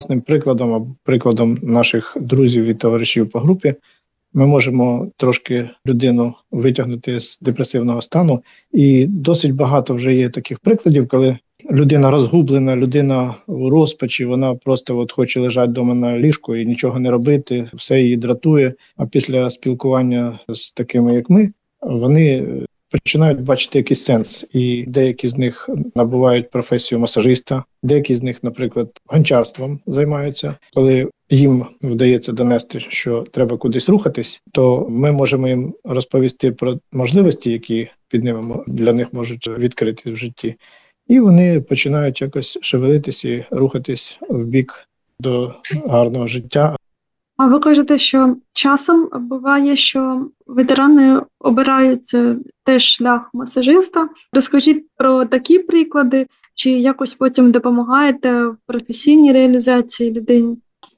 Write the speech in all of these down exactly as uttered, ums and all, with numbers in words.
власним прикладом або прикладом наших друзів і товаришів по групі ми можемо трошки людину витягнути з депресивного стану. І досить багато вже є таких прикладів, коли людина розгублена, людина у розпачі, вона просто от хоче лежати вдома на ліжку і нічого не робити, все її дратує. А після спілкування з такими, як ми, вони починають бачити якийсь сенс. І деякі з них набувають професію масажиста, деякі з них, наприклад, гончарством займаються. Коли їм вдається донести, що треба кудись рухатись, то ми можемо їм розповісти про можливості, які під ними для них можуть відкрити в житті. І вони починають якось шевелитись і рухатись в бік до гарного життя. А ви кажете, що часом буває, що ветерани обирають теж шлях масажиста. Розкажіть про такі приклади, чи якось потім допомагаєте в професійній реалізації людині?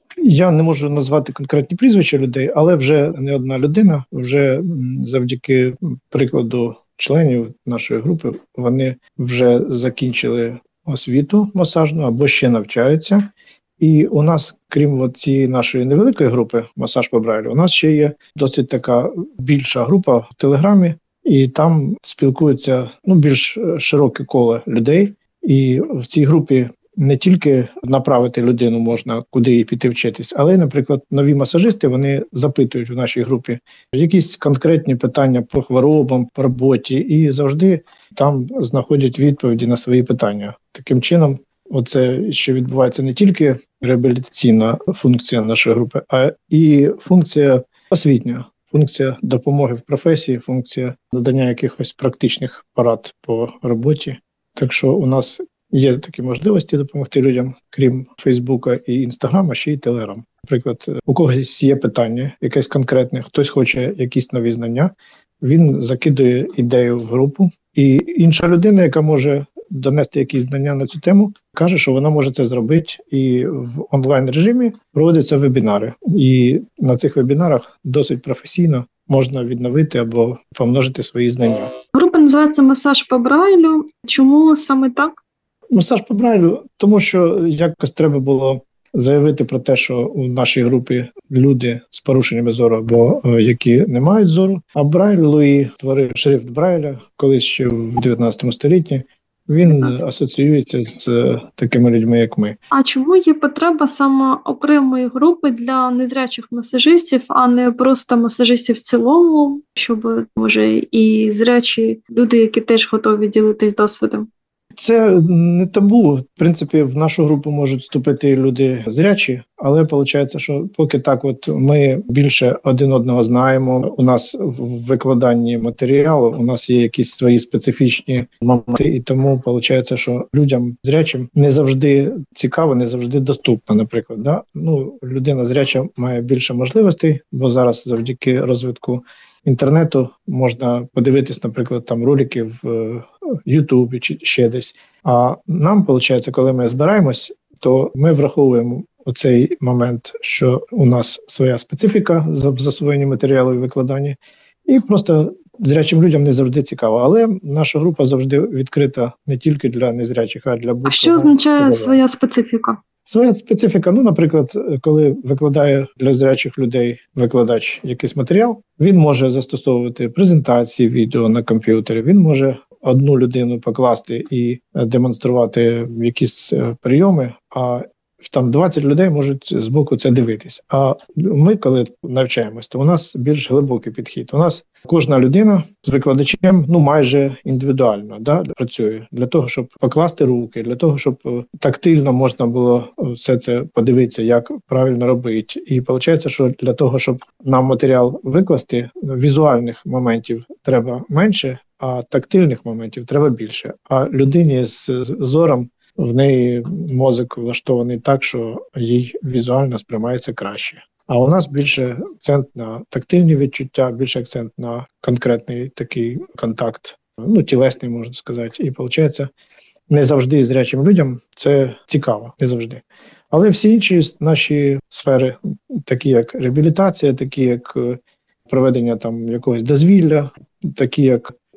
Я не можу назвати конкретні прізвища людей, але вже не одна людина, вже завдяки прикладу членів нашої групи, вони вже закінчили освіту масажну або ще навчаються. І у нас, крім цієї нашої невеликої групи «Масаж по Брайлю», у нас ще є досить така більша група в Телеграмі, і там спілкуються ну, більш широке коло людей. І в цій групі не тільки направити людину можна, куди їй піти вчитись, але, наприклад, нові масажисти, вони запитують в нашій групі якісь конкретні питання по хворобам, по роботі, і завжди там знаходять відповіді на свої питання. Таким чином, оце ще відбувається не тільки реабілітаційна функція нашої групи, а і функція освітня, функція допомоги в професії, функція надання якихось практичних порад по роботі. Так що у нас є такі можливості допомогти людям, крім Фейсбука і Інстаграма, ще й Телеграм. Наприклад, у когось є питання, якесь конкретне, хтось хоче якісь нові знання, він закидує ідею в групу, і інша людина, яка може донести якісь знання на цю тему, каже, що вона може це зробити, і в онлайн-режимі проводяться вебінари. І на цих вебінарах досить професійно можна відновити або помножити свої знання. Група називається «Масаж по Брайлю». Чому саме так? Масаж по Брайлю, тому що якось треба було заявити про те, що у нашій групі люди з порушеннями зору або е, які не мають зору. А Брайль Луї творив шрифт Брайля колись ще в дев'ятнадцятому столітті. Він асоціюється з е, такими людьми, як ми. А чому є потреба саме окремої групи для незрячих масажистів, а не просто масажистів в цілому, щоб, може, і зрячі люди, які теж готові ділитись досвідом? Це не табу. В принципі, в нашу групу можуть вступити люди зрячі, але виходить, що поки так от ми більше один одного знаємо, у нас в викладанні матеріалу, у нас є якісь свої специфічні моменти, і тому виходить, що людям зрячим не завжди цікаво, не завжди доступно, наприклад. Да? Ну, людина зряча має більше можливостей, бо зараз завдяки розвитку інтернету можна подивитись, наприклад, там ролики в Ютубі чи ще десь. А нам, виходить, коли ми збираємось, то ми враховуємо оцей момент, що у нас своя специфіка в засвоєнні матеріалу і викладанні, і просто зрячим людям не завжди цікаво. Але наша група завжди відкрита не тільки для незрячих, а для будь-кого. А що означає своя специфіка? Своя специфіка, ну, наприклад, коли викладає для зрячих людей викладач якийсь матеріал, він може застосовувати презентації відео на комп'ютері, він може одну людину покласти і демонструвати якісь прийоми, а там двадцять людей можуть збоку це дивитись. А ми, коли навчаємось, то у нас більш глибокий підхід. У нас кожна людина з викладачем ну майже індивідуально да, працює для того, щоб покласти руки, для того, щоб тактильно можна було все це подивитися, як правильно робити. І виходить, що для того, щоб нам матеріал викласти, візуальних моментів треба менше, а тактильних моментів треба більше. А людині з зором в неї мозок влаштований так, що їй візуально сприймається краще. А у нас більше акцент на тактильні відчуття, більше акцент на конкретний такий контакт, ну, тілесний, можна сказати. І виходить, не завжди зрячим людям це цікаво, не завжди. Але всі інші наші сфери, такі як реабілітація, такі як проведення там якогось дозвілля, такі як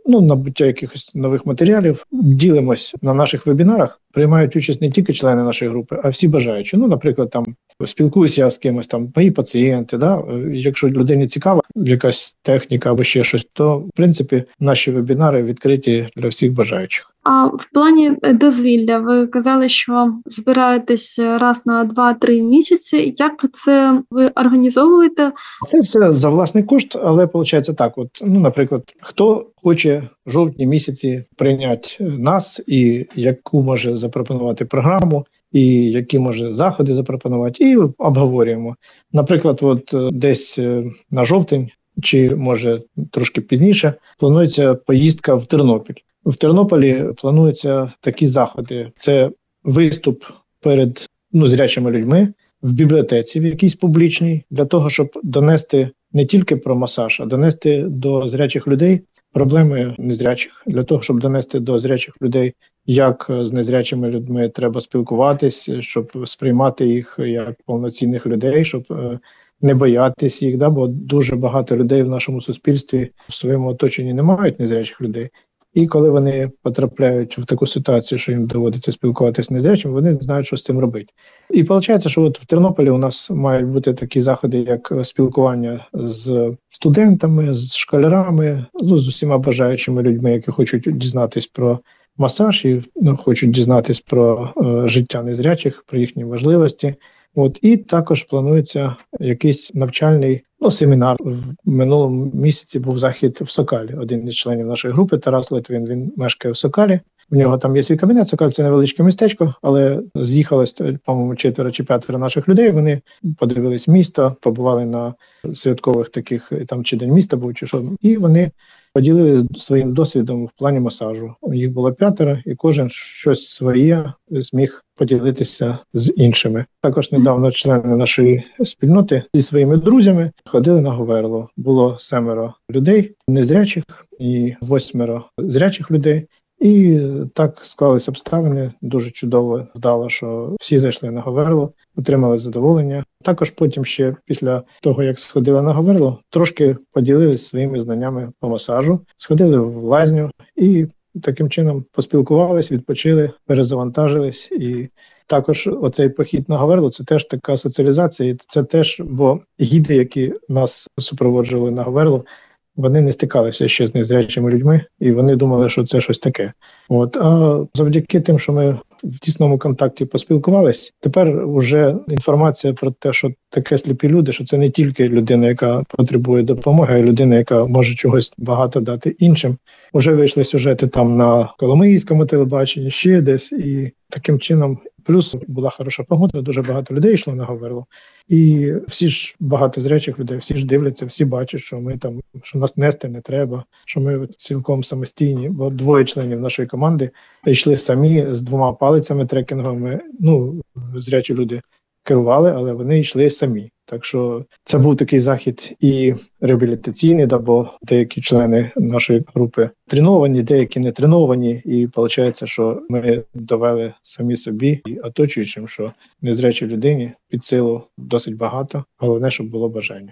ну, набуття якихось нових матеріалів. Ділимось на наших вебінарах, приймають участь не тільки члени нашої групи, а всі бажаючі. Ну, наприклад, там спілкуюся я з кимось, там мої пацієнти, да? Якщо людині цікава якась техніка або ще щось, то в принципі наші вебінари відкриті для всіх бажаючих. А в плані дозвілля ви казали, що збираєтесь раз на два-три місяці. Як це ви організовуєте? Це за власний кошт, але виходить так. От, ну, наприклад, хто хоче в жовтні місяці прийняти нас і яку може запропонувати програму, і які може заходи запропонувати, і обговорюємо. Наприклад, от десь на жовтень, чи може трошки пізніше, планується поїздка в Тернопіль. В Тернополі плануються такі заходи. Це виступ перед ну, зрячими людьми в бібліотеці, в якійсь публічній, для того, щоб донести не тільки про масаж, а донести до зрячих людей проблеми незрячих, для того, щоб донести до зрячих людей, як з незрячими людьми треба спілкуватись, щоб сприймати їх як повноцінних людей, щоб не боятись їх, да? Бо дуже багато людей в нашому суспільстві в своєму оточенні не мають незрячих людей. І коли вони потрапляють в таку ситуацію, що їм доводиться спілкуватися з незрячим, вони не знають, що з цим робити. І виходить, що от в Тернополі у нас мають бути такі заходи, як спілкування з студентами, з школярами, ну, з усіма бажаючими людьми, які хочуть дізнатись про масаж і ну, хочуть дізнатись про е, життя незрячих, про їхні важливості. От, і також планується якийсь навчальний ну, семінар. В минулому місяці був захід в Сокалі. Один із членів нашої групи, Тарас Литвин, він мешкає в Сокалі. В нього там є свій кабінет. Сокаль – це невеличке містечко, але з'їхалось, по-моєму, четверо чи п'ятеро наших людей. Вони подивились місто, побували на святкових таких, там чи День міста був, чи що. І вони поділили своїм досвідом в плані масажу. Їх було п'ятеро, і кожен щось своє зміг поділитися з іншими. Також недавно члени нашої спільноти зі своїми друзями ходили на Говерло. Було семеро людей незрячих і восьмеро зрячих людей. І так склалися обставини, дуже чудово вдало, що всі зайшли на Говерло, отримали задоволення. Також потім ще після того, як сходили на Говерло, трошки поділилися своїми знаннями по масажу, сходили в лазню і таким чином поспілкувались, відпочили, перезавантажились. І також оцей похід на Говерло – це теж така соціалізація, і це теж, бо гіди, які нас супроводжували на Говерло, вони не стикалися ще з незрячими людьми, і вони думали, що це щось таке. От. А завдяки тим, що ми в тісному контакті поспілкувались, тепер вже інформація про те, що таке сліпі люди, що це не тільки людина, яка потребує допомоги, а й людина, яка може чогось багато дати іншим. Уже вийшли сюжети там на Коломийському телебаченні, ще десь, і таким чином. Плюс була хороша погода, дуже багато людей йшло на Говерло. І всі ж, багато зрячих людей, всі ж дивляться, всі бачать, що ми там, що нас нести не треба, що ми цілком самостійні. Бо двоє членів нашої команди йшли самі з двома палицями трекінговими. Ну, зрячі люди керували, але вони йшли самі. Так що це був такий захід і реабілітаційний, да, бо деякі члени нашої групи треновані, деякі не треновані, і виходить, що ми довели самі собі і оточуючим, що незрячій людині під силу досить багато, головне, щоб було бажання.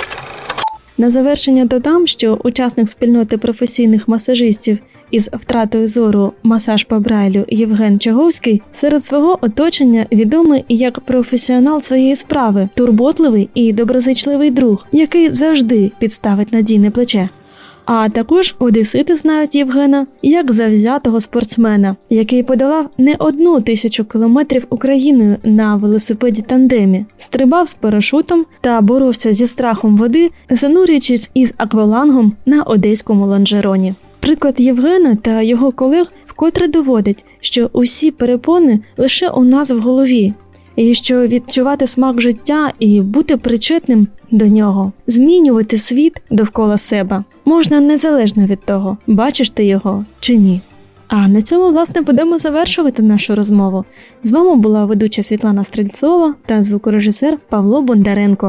На завершення додам, що учасник спільноти професійних масажистів із втратою зору «Масаж по Брайлю» Євген Чаговський серед свого оточення відомий як професіонал своєї справи, турботливий і доброзичливий друг, який завжди підставить надійне плече. А також одесити знають Євгена як завзятого спортсмена, який подолав не одну тисячу кілометрів Україною на велосипеді-тандемі, стрибав з парашутом та боровся зі страхом води, занурюючись із аквалангом на одеському лонжероні. Приклад Євгена та його колег вкотре доводить, що усі перепони лише у нас в голові, і що відчувати смак життя і бути причетним до нього, змінювати світ довкола себе можна незалежно від того, бачиш ти його чи ні. А на цьому, власне, будемо завершувати нашу розмову. З вами була ведуча Світлана Стрельцова та звукорежисер Павло Бондаренко.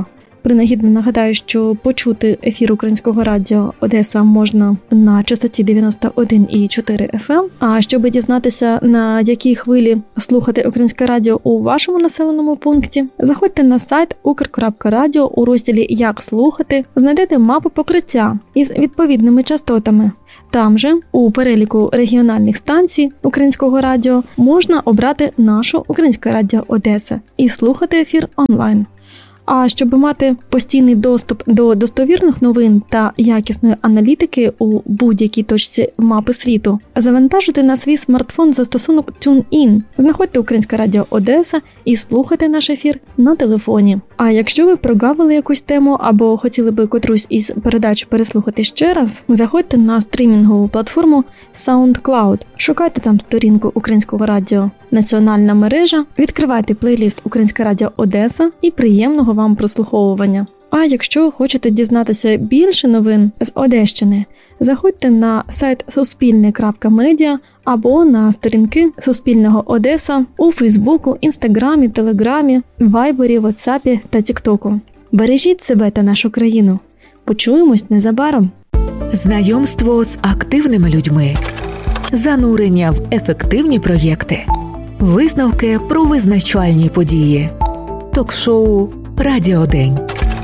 Принагідно нагадаю, що почути ефір Українського радіо Одеса можна на частоті дев'яносто один і чотири еф ем. А щоб дізнатися, на якій хвилі слухати Українське радіо у вашому населеному пункті, заходьте на сайт укр крапка радіо у розділі «Як слухати», знайдете мапу покриття із відповідними частотами. Там же, у переліку регіональних станцій Українського радіо, можна обрати нашу Українське радіо Одеса і слухати ефір онлайн. А щоб мати постійний доступ до достовірних новин та якісної аналітики у будь-якій точці мапи світу, завантажуйте на свій смартфон застосунок TuneIn, знаходьте Українське радіо Одеса і слухайте наш ефір на телефоні. А якщо ви прогавили якусь тему або хотіли би котрусь із передач переслухати ще раз, заходьте на стрімінгову платформу SoundCloud, шукайте там сторінку Українського радіо «Національна мережа», відкривайте плейліст Українське радіо Одеса і приємного вам прослуховування. А якщо хочете дізнатися більше новин з Одещини, заходьте на сайт суспільне крапка медіа або на сторінки Суспільного Одеса у Фейсбуку, Інстаграмі, Телеграмі, Вайбері, Ватсапі та Тіктоку. Бережіть себе та нашу країну. Почуємось незабаром. Знайомство з активними людьми. Занурення в ефективні проєкти. Висновки про визначальні події. Ток-шоу «Радіодень».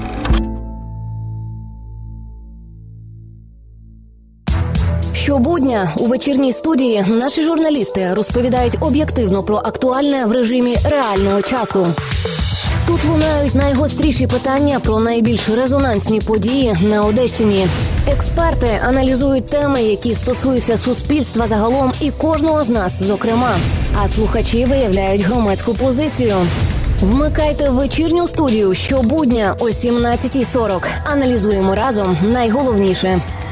Щобудня у вечірній студії наші журналісти розповідають об'єктивно про актуальне в режимі реального часу. Тут лунають найгостріші питання про найбільш резонансні події на Одещині. Експерти аналізують теми, які стосуються суспільства загалом і кожного з нас, зокрема. А слухачі виявляють громадську позицію. Вмикайте вечірню студію щобудня о сімнадцятій сорок. Аналізуємо разом найголовніше.